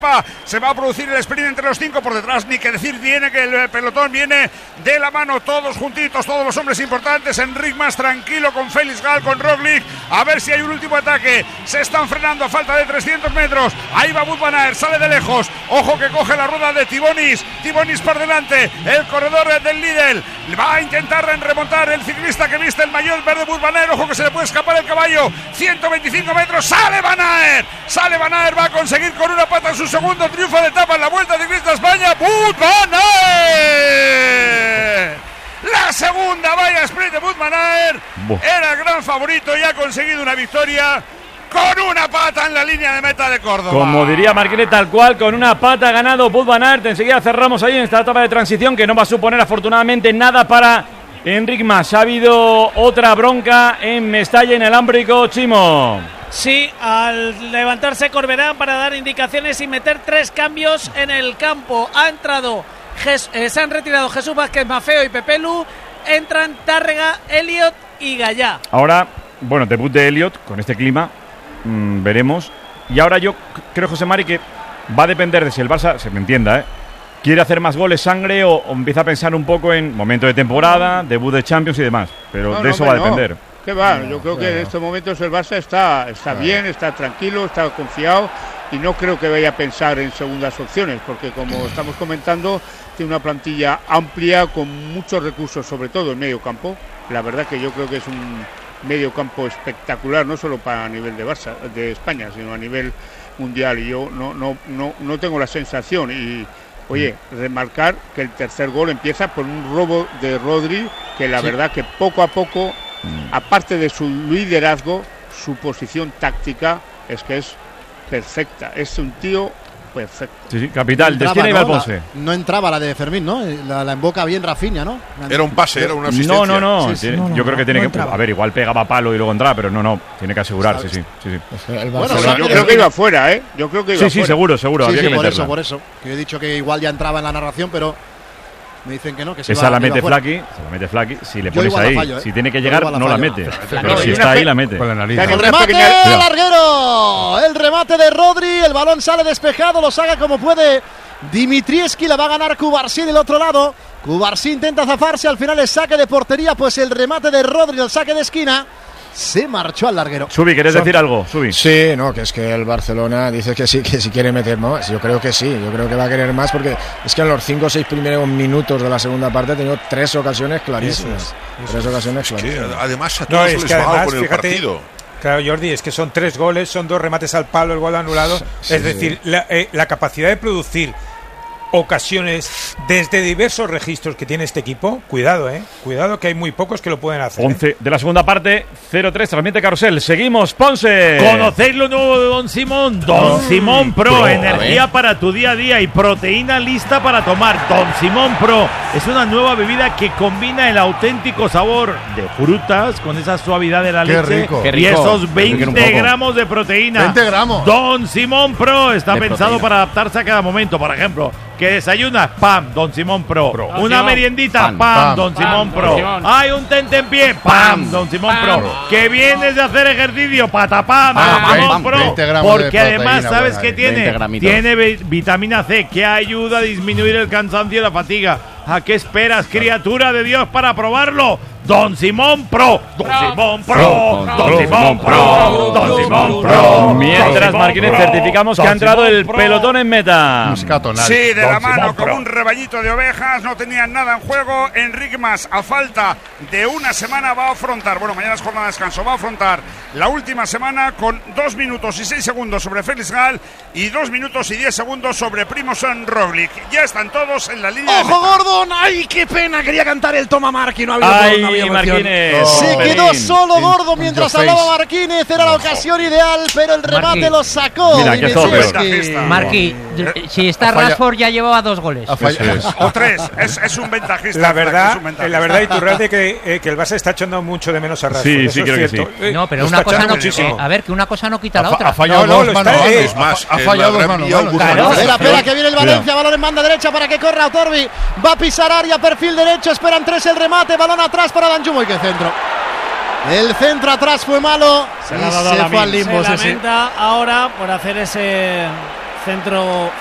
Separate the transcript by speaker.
Speaker 1: Se va a producir el sprint entre los 5 por detrás, ni que decir, viene que el pelotón viene de la mano, todos juntitos, todos los hombres importantes. Enric más tranquilo con Felix Gall, con Roglic, a ver si hay un último ataque. Se están frenando a falta de 300 metros. Ahí va Wout van Aert, sale de lejos, ojo que coge la rueda de Tibonis por delante, el corredor del Lidl. Va a intentar remontar el ciclista que viste el maillot verde Wout van Aert, ojo que se le puede escapar el caballo. 125 metros, sale Van Aert, va a conseguir con una pata en su segundo triunfo de etapa en la Vuelta Ciclista a España. Wout van Aert, la segunda valla sprint de Wout van Aert, era el gran favorito y ha conseguido una victoria con una pata en la línea de meta de Córdoba.
Speaker 2: Como diría Marquine, tal cual, con una pata ha ganado Wout van Aert. Enseguida cerramos ahí en esta etapa de transición que no va a suponer afortunadamente nada para Enric Mas. Ha habido otra bronca en Mestalla, en el Ámbrico, Chimo.
Speaker 3: Sí, al levantarse Corberán para dar indicaciones y meter 3 cambios en el campo. Se han retirado Jesús Vázquez Mafeo y Pepelu. Entran Tárrega, Elliot y Gallá.
Speaker 2: Ahora, bueno, debut de Elliot con este clima, veremos. Y ahora yo creo, José Mari, que va a depender de si el Barça, se me entienda, quiere hacer más goles, sangre, o empieza a pensar un poco en momento de temporada, debut de Champions y demás. Pero de eso va a depender.
Speaker 4: ¿Qué va? Yo creo que en estos momentos el Barça está bien, está tranquilo, está confiado y no creo que vaya a pensar en segundas opciones, porque como estamos comentando, tiene una plantilla amplia con muchos recursos, sobre todo en medio campo. La verdad que yo creo que es un medio campo espectacular, no solo para a nivel de Barça, de España, sino a nivel mundial, y yo no tengo la sensación. Y oye, remarcar que el tercer gol empieza por un robo de Rodri, que la verdad que poco a poco, aparte de su liderazgo, su posición táctica es que es perfecta. Es un tío perfecto.
Speaker 2: Sí, capital. De esquina iba Ponce.
Speaker 5: No entraba la de Fermín, ¿no? La emboca bien Rafinha, ¿no?
Speaker 6: Era un pase, era una asistencia.
Speaker 2: No. Sí, yo creo que tiene que... Entraba. A ver, igual pegaba palo y luego entraba, pero no. Tiene que asegurarse, sí.
Speaker 4: Bueno, yo creo que iba fuera, ¿eh? Yo creo que iba
Speaker 2: fuera. Seguro. Había que meterla.
Speaker 5: Por eso. Yo he dicho que igual ya entraba en la narración, pero... Me dicen que no, que
Speaker 2: esa la mete Flaky, si le pones ahí, fallo, si tiene que llegar no la mete, pero si está ahí la mete.
Speaker 5: El remate de larguero, el remate de Rodri, el balón sale despejado, lo saca como puede Dimitrievski, la va a ganar Cubarsí del otro lado. Cubarsí intenta zafarse, al final el saque de portería, pues el remate de Rodri, el saque de esquina. Se marchó al larguero.
Speaker 2: Subi, ¿quieres decir algo? Subi.
Speaker 7: Sí, no, que es que el Barcelona dice que sí quiere meter más. Yo creo que sí, yo creo que va a querer más, porque es que en los 5 o 6 primeros minutos de la segunda parte ha tenido 3 ocasiones clarísimas.
Speaker 6: Además, a todos les va por el partido.
Speaker 8: Claro, Jordi, es que son 3 goles, son 2 remates al palo, el gol anulado. Es decir, la capacidad de producir ocasiones desde diversos registros que tiene este equipo, cuidado que hay muy pocos que lo pueden hacer.
Speaker 2: 11 de la segunda parte, 0-3, transmite Carrusel. Seguimos, Ponce.
Speaker 9: ¿Conocéis lo nuevo de Don Simón? Don Simón Pro, energía para tu día a día y proteína lista para tomar. Don Simón Pro es una nueva bebida que combina el auténtico sabor de frutas con esa suavidad de la leche y esos 20 gramos de proteína.
Speaker 5: 20 gramos.
Speaker 9: Don Simón Pro está pensado para adaptarse a cada momento. Por ejemplo, que desayunas, ¡pam! Don Simón Pro. Una meriendita, ¡pam! Don Simón Pro. Hay un tentempié, ¡pam! Don Simón Pro. Que vienes de hacer ejercicio, ¡patapam! Don Simón Pro. Porque además, ¿sabes qué tiene? Tiene vitamina C, que ayuda a disminuir el cansancio y la fatiga. ¿A qué esperas, criatura de Dios, para probarlo? Don Simón Pro. Don Simón Pro. Don Simón Pro. Don Simón Pro.
Speaker 2: Mientras, Marquínez, certificamos que ha entrado el pelotón en meta.
Speaker 1: Sí, de la mano, como un rebañito de ovejas. No tenían nada en juego. Enric Mas, a falta de una semana, va a afrontar, mañana es jornada de descanso, va a afrontar la última semana con 2 minutos y 6 segundos sobre Felix Gall y 2 minutos y 10 segundos sobre Primož Roglic. Ya están todos en la línea.
Speaker 5: ¡Ojo, Gordon! ¡Ay, qué pena! Quería cantar el Toma Marqui, no había
Speaker 2: Marquínez.
Speaker 5: Se quedó solo Gordon mientras hablaba Marquínez. Era la ocasión ideal, pero el remate lo sacó.
Speaker 2: Mira, que
Speaker 10: Marqui, si está Rashford ya llevaba 2 goles.
Speaker 1: O 3, es un ventajista.
Speaker 8: La verdad, Iturralde, que el Barça está echando mucho de menos a Rashford.
Speaker 2: Sí, creo que sí.
Speaker 10: No, pero una cosa no, a ver, que una cosa no quita la otra.
Speaker 5: Ha fallado dos manos. Ha fallado 2 manos. Espera, que viene el Valencia. Balón en banda derecha para que corra Otorbi. Va a pisar área, perfil derecho. Esperan 3 el remate. Balón atrás para Danjuma. Y que centro. El centro atrás fue malo.
Speaker 3: Se fue al limbo. Se lamenta ahora por hacer ese Centro